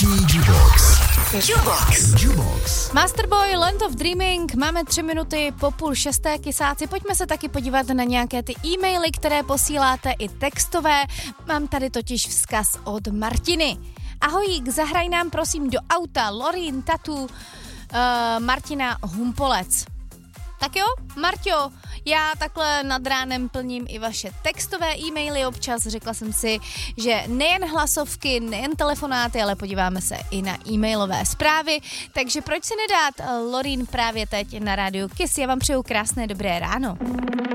Vánoční Jubox. Jubox. Masterboy, Land of Dreaming, máme 3 minuty po 5:30, kysáci. Pojďme se taky podívat na nějaké ty e-maily, které posíláte, i textové. Mám tady totiž vzkaz od Martiny. Ahojík, zahraj nám prosím do auta Lorin Tatu Martina Humpolec. Tak jo, Marťo, já takhle nad ránem plním i vaše textové e-maily občas. Řekla jsem si, že nejen hlasovky, nejen telefonáty, ale podíváme se i na e-mailové zprávy. Takže proč si nedát Lorin právě teď na rádiu Kiss? Já vám přeju krásné dobré ráno.